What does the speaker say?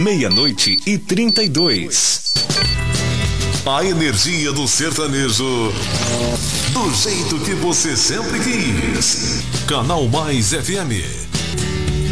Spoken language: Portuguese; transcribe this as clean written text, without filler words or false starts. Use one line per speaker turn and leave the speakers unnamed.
meia-noite e 32.
A energia do sertanejo, do jeito que você sempre quis. Canal Mais FM.